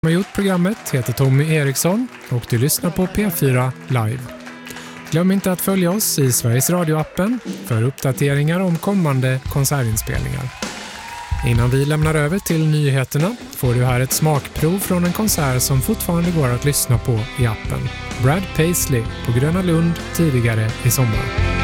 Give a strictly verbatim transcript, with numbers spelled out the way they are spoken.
Som har gjort programmet heter Tommy Eriksson och du lyssnar på P fyra Live. Glöm inte att följa oss i Sveriges Radio-appen för uppdateringar om kommande konsertinspelningar. Innan vi lämnar över till nyheterna får du här ett smakprov från en konsert som fortfarande går att lyssna på i appen. Brad Paisley på Gröna Lund tidigare i sommar.